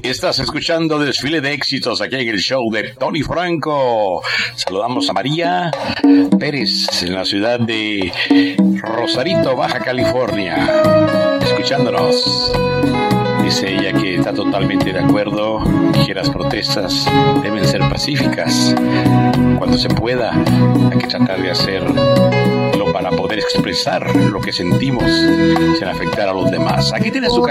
Estás escuchando Desfile de Éxitos aquí en el show de Tony Franco. Saludamos a María Pérez en la ciudad de Rosarito, Baja California, escuchándonos. Dice ella que está totalmente de acuerdo, que las protestas deben ser pacíficas. Cuando se pueda, hay que tratar de hacerlo para poder expresar lo que sentimos sin afectar a los demás. Aquí tiene su